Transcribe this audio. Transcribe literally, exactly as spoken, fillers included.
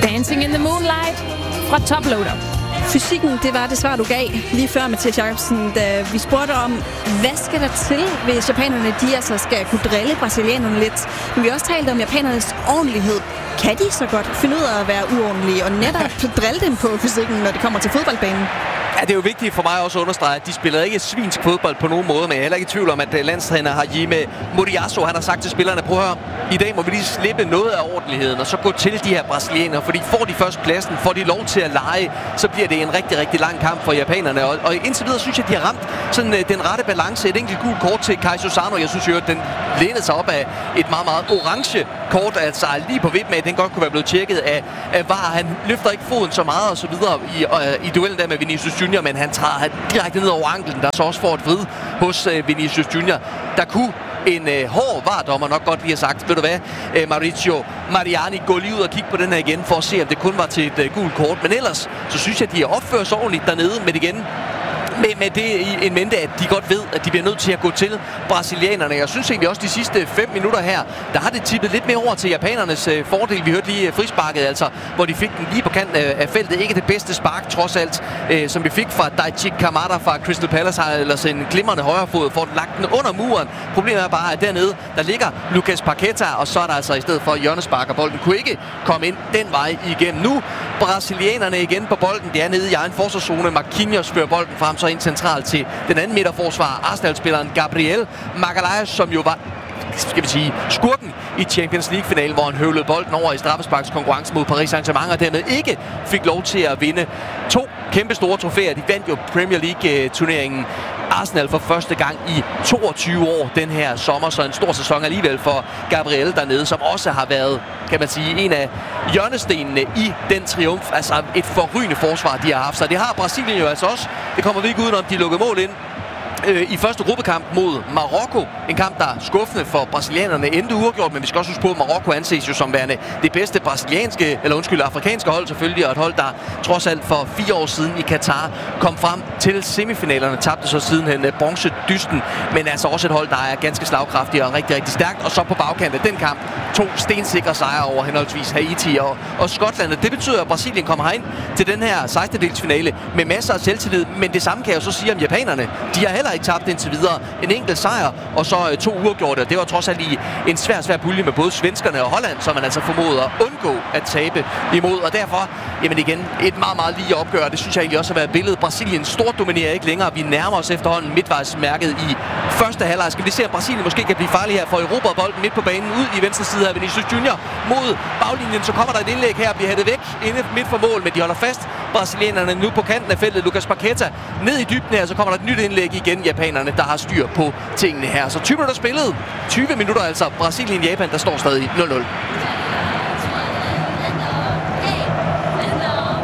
Dancing in the Moonlight fra Toploader. Fysikken, det var det svar, du gav lige før, Mathias Jacobsen, da vi spurgte om, hvad skal der til, hvis japanerne de altså skal kunne drille brasilianerne lidt. Men vi har også talt om japanernes ordentlighed. Kan de så godt finde ud af at være uordentlige og netop drille dem på fysikken, når det kommer til fodboldbanen? Ja, det er jo vigtigt for mig også at understrege, at de spiller ikke svinsk fodbold på nogen måde, men jeg er heller ikke i tvivl om, at landstræner Hajime Moriyasu, han har sagt til spillerne, prøv at høre, i dag må vi lige slippe noget af ordentligheden, og så gå til de her brasilianere, fordi får de først pladsen, får de lov til at lege, så bliver det en rigtig, rigtig lang kamp for japanerne, og, og indtil videre synes jeg, at de har ramt sådan, uh, den rette balance. Et enkelt gult kort til Kai Suzano, jeg synes jo, at den lænede sig op af et meget, meget orange kort, altså lige på vippen med, at den godt kunne være blevet tjekket af, af V A R. Han løfter ikke foden så meget og så videre i, uh, i duellen der med Vinicius Junior, men han træder direkte ned over anklen, der så også får et vrid hos uh, Vinicius Junior. Der kunne en øh, hård V A R-dommer nok godt lige have sagt, ved du hvad, øh, Mauricio Mariani, gå lige ud og kigge på den her igen, for at se, om det kun var til et øh, gult kort. Men ellers, så synes jeg, at de opfører sig ordentligt dernede, men igen, med, med det i en mente, at de godt ved, at de bliver nødt til at gå til brasilianerne. Jeg synes egentlig også, de sidste fem minutter her, der har det tippet lidt mere over til japanernes øh, fordel. Vi hørte lige øh, frisparket, altså, hvor de fik den lige på kanten af, af feltet. Ikke det bedste spark, trods alt, øh, som vi fik fra Daichi Kamada fra Crystal Palace, har ellers en glimrende højrefod, får lagt den under muren. Problemet er bare, at dernede, der ligger Lucas Paqueta, og så er der altså i stedet for hjørnespark, og bolden kunne ikke komme ind den vej igennem. Nu brasilianerne igen på bolden. Det er nede i egen forsvarszone. Marquinhos fører bolden frem, så ind centralt til den anden midterforsvar, Arsenal-spilleren Gabriel Magalhaes, som jo var, skal vi sige, skurken i Champions League-finalen, hvor han høvlede bolden over i straffesparkskonkurrence mod Paris Saint-Germain, og dermed ikke fik lov til at vinde to kæmpe store trofæer. De vandt jo Premier League-turneringen Arsenal for første gang i toogtyve år den her sommer, så en stor sæson alligevel for Gabriel dernede, som også har været, kan man sige, en af hjørnestenene i den triumf. Altså et forrygende forsvar, de har haft. Så det har Brasilien jo altså også. Det kommer vi ikke udenom, de lukkede mål ind i første gruppekamp mod Marokko. En kamp, der er skuffende for brasilianerne, endte uafgjort, men vi skal også huske på, at Marokko anses jo som værende det bedste brasilianske, eller undskyld, afrikanske hold selvfølgelig, og et hold, der trods alt for fire år siden i Katar kom frem til semifinalerne, tabte så sidenhen bronzedysten, men altså også et hold, der er ganske slagkraftigt og rigtig, rigtig stærkt, og så på bagkant af den kamp, to stensikre sejre over henholdsvis Haiti og, og Skotland. Det betyder, at Brasilien kommer herind til den her sekstendedelsfinale med masser af selvtillid, men det samme kan jeg jo så sige om japanerne. De har heller ikke tabt indtil videre. En enkelt sejr, og så øh, to uafgjorte. Det var trods alt i en svær, svær pulje med både svenskerne og Holland, som man altså formoder at undgå at tabe imod. Og derfor, jamen igen, et meget, meget lige opgør. Det synes jeg egentlig også har været billedet. Brasilien stort dominerer ikke længere. Vi nærmer os efterhånden midtvejsmærket i første halvleg. Skal vi se, at Brasilien måske kan blive farlig her for Europa, bolden midt på banen ud i venstre side af Vinicius Junior mod baglinjen. Så kommer der et indlæg her og bliver hættet væk inde midt for mål, men de holder fast. Brasilianerne nu på kanten af feltet. Lucas Paqueta ned i dybden her, så kommer der et nyt indlæg igen. Japanerne, der har styr på tingene her. Så tyve minutter spillet. tyve minutter altså. Brasilien-Japan, der står stadig nul nul.